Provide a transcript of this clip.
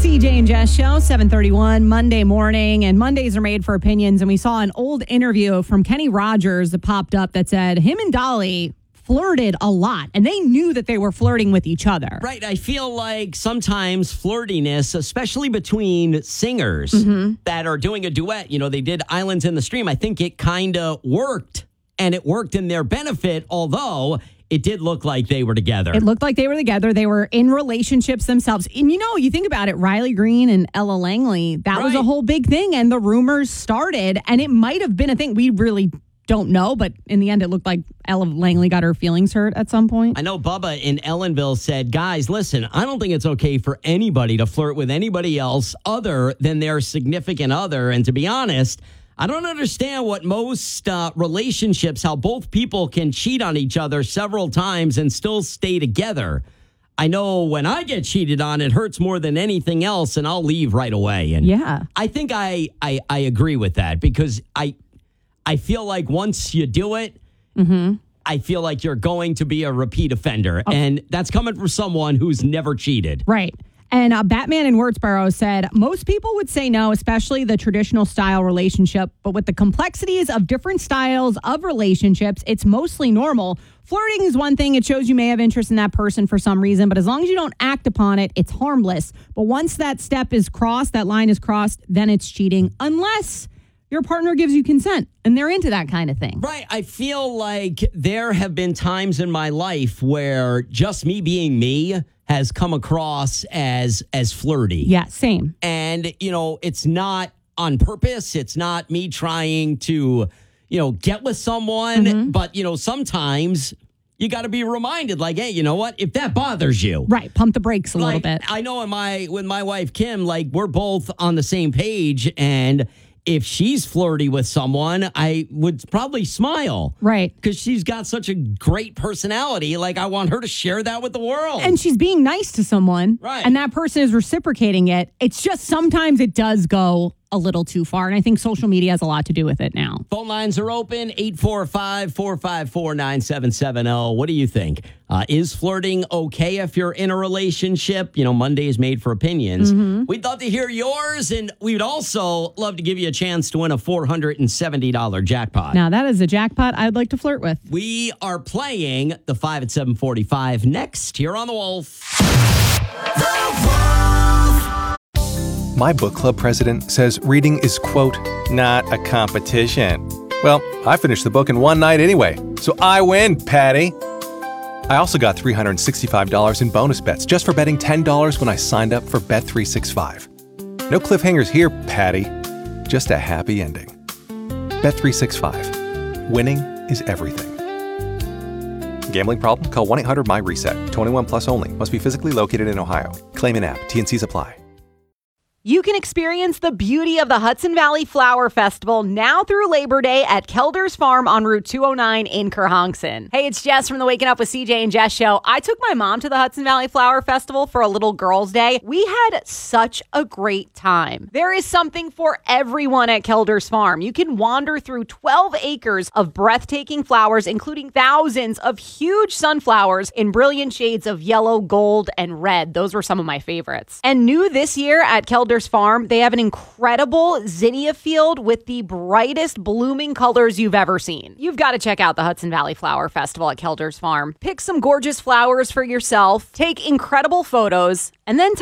CJ and Jess Show, 7:31, Monday morning, and Mondays are made for opinions. And we saw an old interview from Kenny Rogers that popped up that said him and Dolly flirted a lot, and they knew that they were flirting with each other. Right. I feel like sometimes flirtiness, especially between singers that are doing a duet, they did Islands in the Stream. I think it kind of worked, and it worked in their benefit, although it did look like they were together. It looked like they were together. They were in relationships themselves. And you think about it, Riley Green and Ella Langley, that was a whole big thing. And the rumors started, and it might have been a thing. We really don't know, but in the end, it looked like Ella Langley got her feelings hurt at some point. I know Bubba in Ellenville said, guys, listen, I don't think it's okay for anybody to flirt with anybody else other than their significant other. And to be honest, I don't understand what most relationships, how both people can cheat on each other several times and still stay together. I know when I get cheated on, it hurts more than anything else, and I'll leave right away. And yeah, I think I agree with that, because I feel like once you do it, I feel like you're going to be a repeat offender. Oh. And that's coming from someone who's never cheated. Right. And Batman in Wurtsboro said, most people would say no, especially the traditional style relationship. But with the complexities of different styles of relationships, it's mostly normal. Flirting is one thing. It shows you may have interest in that person for some reason. But as long as you don't act upon it, it's harmless. But once that step is crossed, that line is crossed, then it's cheating. Unless your partner gives you consent and they're into that kind of thing. Right. I feel like there have been times in my life where just me being me has come across as flirty. Yeah, same. And, it's not on purpose. It's not me trying to, get with someone. But, sometimes you got to be reminded, like, hey, you know what? If that bothers you. Right. Pump the brakes a little bit. I know with my wife, Kim, we're both on the same page. And if she's flirty with someone, I would probably smile. Right. Because she's got such a great personality. I want her to share that with the world. And she's being nice to someone. Right. And that person is reciprocating it. It's just sometimes it does go a little too far. And I think social media has a lot to do with it now. Phone lines are open, 845-454-9770. What do you think? Is flirting okay if you're in a relationship? Monday is made for opinions. We'd love to hear yours, and we would also love to give you a chance to win a $470 jackpot. Now, that is a jackpot I'd like to flirt with. We are playing the 5 at 745 next here on The Wolf. My book club president says reading is, quote, not a competition. Well, I finished the book in one night anyway, so I win, Patty. I also got $365 in bonus bets just for betting $10 when I signed up for Bet365. No cliffhangers here, Patty. Just a happy ending. Bet365. Winning is everything. Gambling problem? Call 1-800-MY-RESET. 21 plus only. Must be physically located in Ohio. Claim in app. T&Cs apply. You can experience the beauty of the Hudson Valley Flower Festival now through Labor Day at Kelder's Farm on Route 209 in Kerhonkson. Hey, it's Jess from the Waking Up with CJ and Jess show. I took my mom to the Hudson Valley Flower Festival for a little girls' day. We had such a great time. There is something for everyone at Kelder's Farm. You can wander through 12 acres of breathtaking flowers, including thousands of huge sunflowers in brilliant shades of yellow, gold, and red. Those were some of my favorites. And new this year at Kelder's Farm, they have an incredible zinnia field with the brightest blooming colors you've ever seen. You've got to check out the Hudson Valley Flower Festival at Kelder's Farm. Pick some gorgeous flowers for yourself, take incredible photos, and then